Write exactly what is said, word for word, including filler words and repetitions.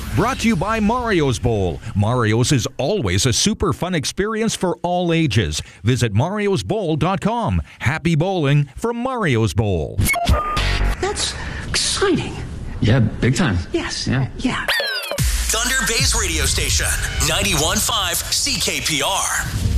Brought to you by Mario's Bowl. Mario's is always a super fun experience for all ages. Visit marios bowl dot com. Happy bowling from Mario's Bowl. That's exciting. Yeah, big time. Yes. Yeah. Yeah. Thunder Bay's radio station, ninety-one point five C K P R.